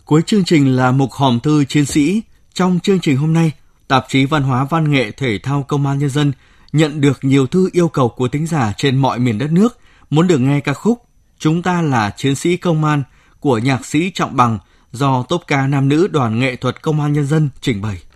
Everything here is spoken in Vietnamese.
Cuối chương trình là mục hòm thư chiến sĩ. Trong chương trình hôm nay, tạp chí Văn hóa Văn nghệ Thể thao Công an Nhân dân nhận được nhiều thư yêu cầu của thính giả trên mọi miền đất nước muốn được nghe ca khúc Chúng ta là chiến sĩ công an của nhạc sĩ Trọng Bằng do tốp ca nam nữ Đoàn nghệ thuật Công an Nhân dân trình bày.